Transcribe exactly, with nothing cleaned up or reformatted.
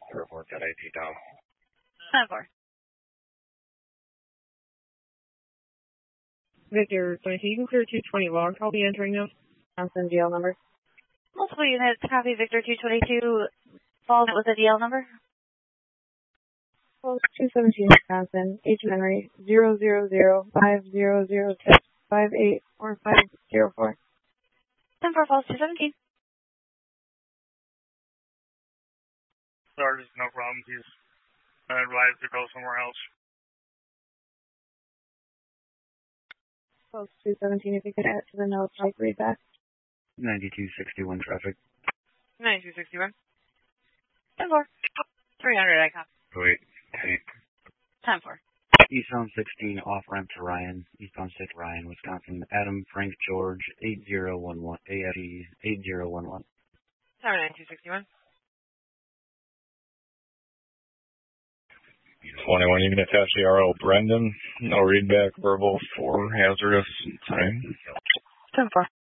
Report that I P down. ten four. Victor twenty-two, you can clear two twenty logs. I'll be entering them. I'll send D L number. Multiple units, copy Victor two twenty-two. Falls with a D L number. Falls two seventeen, Wisconsin, H. Henry, zero zero zero five zero zero six five eight four five zero four. ten four, Falls two seventeen. Sorry, no problem. He's advised to go somewhere else. Falls two seventeen, if you could add to the notes, I'll read back. ninety-two sixty-one traffic. ninety-two sixty-one. ten four. three hundred, I copy. Wait, hey. ten four. Eastbound sixteen, off ramp to Ryan. Eastbound six, Ryan, Wisconsin. Adam Frank George, eight zero one one. A F E, eight zero one one. Sorry, ninety-two sixty-one. twenty-one, you can attach the R O Brendan. No readback, verbal for hazardous time. ten four.